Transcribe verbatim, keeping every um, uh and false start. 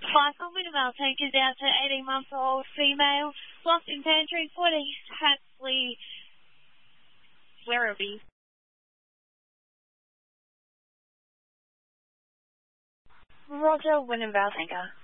Flight on Wintervale tankers out to eighteen-month-old female, lost in pantry, forty Hatsley Werribee. Roger, Wintervale tanker.